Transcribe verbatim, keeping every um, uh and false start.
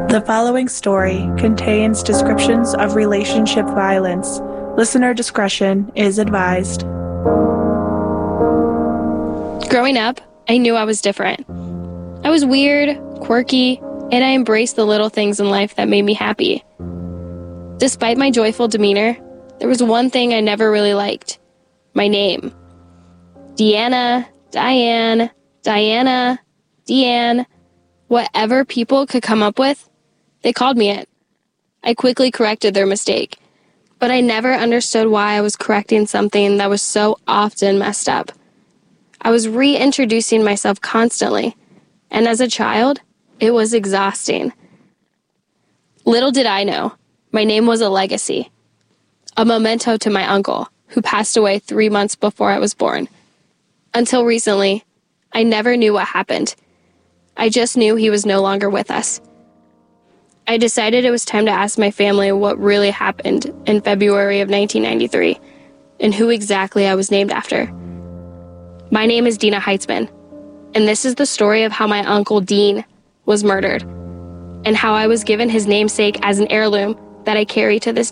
The following story contains descriptions of relationship violence. Listener discretion is advised. Growing up, I knew I was different. I was weird, quirky, and I embraced the little things in life that made me happy. Despite my joyful demeanor, there was one thing I never really liked: my name. Deanna, Diane, Diana, Deanne, whatever people could come up with, they called me it. I quickly corrected their mistake, but I never understood why I was correcting something that was so often messed up. I was reintroducing myself constantly, and as a child, it was exhausting. Little did I know, my name was a legacy, a memento to my uncle, who passed away three months before I was born. Until recently, I never knew what happened. I just knew he was no longer with us. I decided it was time to ask my family what really happened in February of nineteen ninety-three and who exactly I was named after. My name is Dina Heitzman, and this is the story of how my uncle Dean was murdered and how I was given his namesake as an heirloom that I carry to this